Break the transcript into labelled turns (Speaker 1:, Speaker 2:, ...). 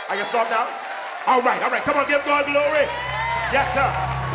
Speaker 1: I can stop now? All right. Come on, give God glory. Yes, sir.